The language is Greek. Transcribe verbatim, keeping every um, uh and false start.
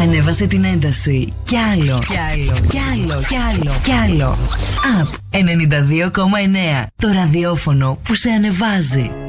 Ανέβασε την ένταση. Κι άλλο. Κι άλλο. Κι άλλο. Κι άλλο. Κι άλλο. Up ενενήντα δύο κόμμα εννέα. Το ραδιόφωνο που σε ανεβάζει.